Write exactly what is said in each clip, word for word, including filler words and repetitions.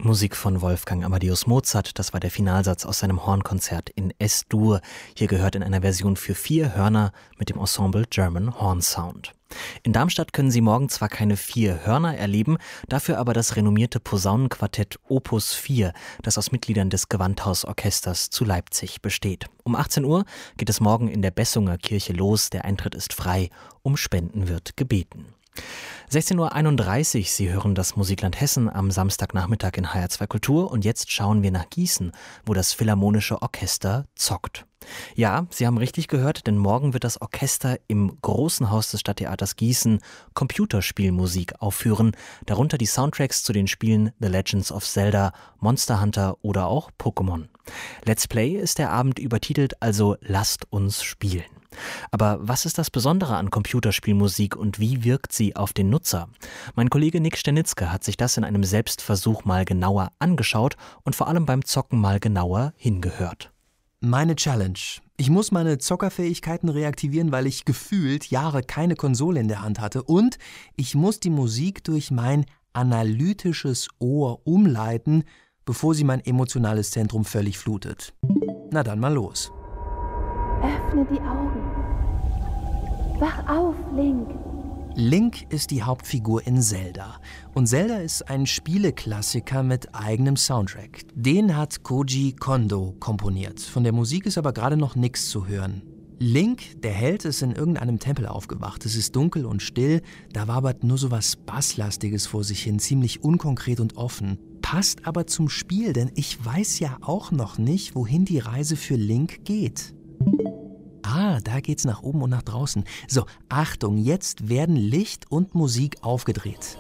Musik von Wolfgang Amadeus Mozart, das war der Finalsatz aus seinem Hornkonzert in S-Dur. Hier gehört in einer Version für vier Hörner mit dem Ensemble German Horn Sound. In Darmstadt können Sie morgen zwar keine vier Hörner erleben, dafür aber das renommierte Posaunenquartett Opus vier, das aus Mitgliedern des Gewandhausorchesters zu Leipzig besteht. Um achtzehn Uhr geht es morgen in der Bessunger Kirche los, der Eintritt ist frei, um Spenden wird gebeten. sechzehn Uhr einunddreißig, Sie hören das Musikland Hessen am Samstagnachmittag in H R zwei Kultur und jetzt schauen wir nach Gießen, wo das Philharmonische Orchester zockt. Ja, Sie haben richtig gehört, denn morgen wird das Orchester im Großen Haus des Stadttheaters Gießen Computerspielmusik aufführen, darunter die Soundtracks zu den Spielen The Legends of Zelda, Monster Hunter oder auch Pokémon. Let's Play ist der Abend übertitelt, also Lasst uns spielen. Aber was ist das Besondere an Computerspielmusik und wie wirkt sie auf den Nutzer? Mein Kollege Nick Sternitzke hat sich das in einem Selbstversuch mal genauer angeschaut und vor allem beim Zocken mal genauer hingehört. Meine Challenge. Ich muss meine Zockerfähigkeiten reaktivieren, weil ich gefühlt Jahre keine Konsole in der Hand hatte. Und ich muss die Musik durch mein analytisches Ohr umleiten, bevor sie mein emotionales Zentrum völlig flutet. Na dann mal los. Öffne die Augen. Wach auf, Link. Link ist die Hauptfigur in Zelda. Und Zelda ist ein Spieleklassiker mit eigenem Soundtrack. Den hat Koji Kondo komponiert. Von der Musik ist aber gerade noch nichts zu hören. Link, der Held, ist in irgendeinem Tempel aufgewacht. Es ist dunkel und still, da wabert nur so was Basslastiges vor sich hin, ziemlich unkonkret und offen. Passt aber zum Spiel, denn ich weiß ja auch noch nicht, wohin die Reise für Link geht. Ah, da geht's nach oben und nach draußen. So, Achtung, jetzt werden Licht und Musik aufgedreht.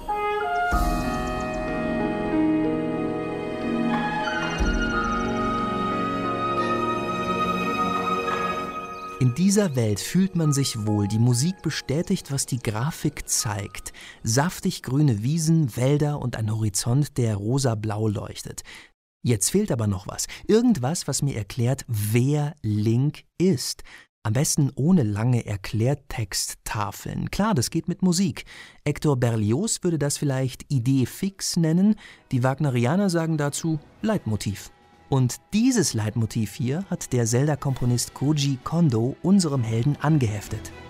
In dieser Welt fühlt man sich wohl. Die Musik bestätigt, was die Grafik zeigt. Saftig grüne Wiesen, Wälder und ein Horizont, der rosa-blau leuchtet. Jetzt fehlt aber noch was. Irgendwas, was mir erklärt, wer Link ist. Am besten ohne lange Erklärtexttafeln. Klar, das geht mit Musik. Hector Berlioz würde das vielleicht Idee fix nennen. Die Wagnerianer sagen dazu Leitmotiv. Und dieses Leitmotiv hier hat der Zelda-Komponist Koji Kondo unserem Helden angeheftet.